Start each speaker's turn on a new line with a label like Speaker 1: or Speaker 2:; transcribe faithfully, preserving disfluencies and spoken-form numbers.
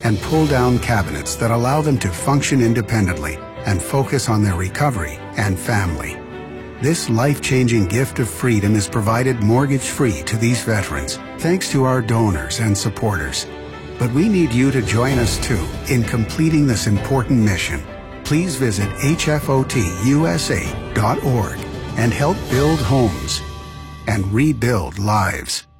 Speaker 1: and pull-down cabinets that allow them to function independently and focus on their recovery and family. This life-changing gift of freedom is provided mortgage-free to these veterans, thanks to our donors and supporters. But we need you to join us too in completing this important mission. Please visit H F O T U S A dot org and help build homes and rebuild lives.